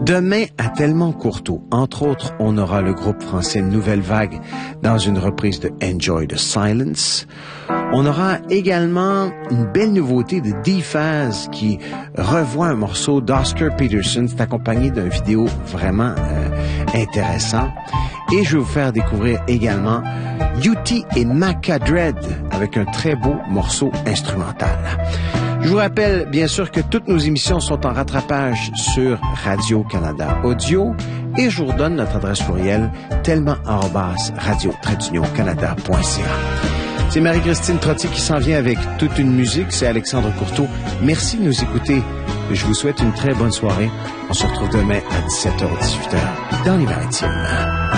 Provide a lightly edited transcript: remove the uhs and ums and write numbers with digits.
Demain, à Tellement Courteau, entre autres, on aura le groupe français Nouvelle Vague dans une reprise de Enjoy the Silence. On aura également une belle nouveauté de D-Phase qui revoit un morceau d'Oscar Peterson. C'est accompagné d'une vidéo vraiment intéressant. Et je vais vous faire découvrir également Yuti et Maca Dread avec un très beau morceau instrumental. Je vous rappelle bien sûr que toutes nos émissions sont en rattrapage sur Radio-Canada Audio et je vous redonne notre adresse courriel tellement@radio-canada.ca. C'est Marie-Christine Trottier qui s'en vient avec toute une musique. C'est Alexandre Courteau. Merci de nous écouter. Je vous souhaite une très bonne soirée. On se retrouve demain à 17h ou 18h dans les Maritimes.